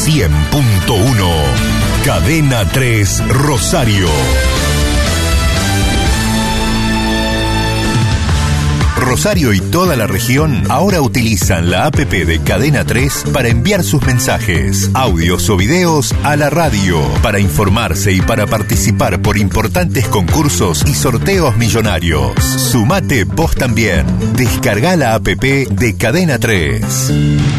100.1 Cadena 3 Rosario. Rosario y toda la región ahora utilizan la APP de Cadena 3 para enviar sus mensajes, audios o videos a la radio, para informarse y para participar por importantes concursos y sorteos millonarios. Sumate vos también. Descarga la APP de Cadena 3.